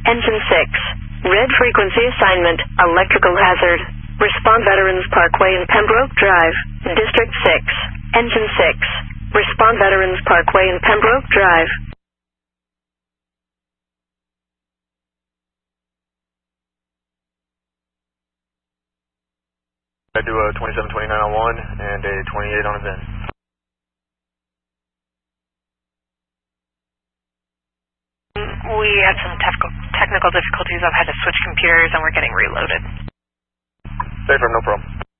Engine 6. Red frequency assignment, electrical hazard. Respond Veterans Parkway in Pembroke Drive, District 6. Engine 6. Respond Veterans Parkway in Pembroke Drive. I do a 2729 on one and a 28 on a VIN. We had some technical difficulties. I've had to switch computers and we're getting reloaded. Safer, no problem.